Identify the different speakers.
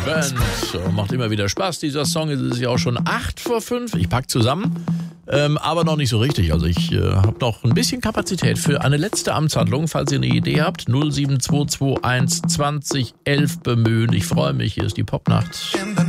Speaker 1: Band. Macht immer wieder Spaß, dieser Song. Es ist ja auch schon 8:05. Ich pack zusammen, aber noch nicht so richtig. Also ich habe noch ein bisschen Kapazität für eine letzte Amtshandlung. Falls ihr eine Idee habt, 07221 20 11 bemühen. Ich freue mich. Hier ist die Popnacht.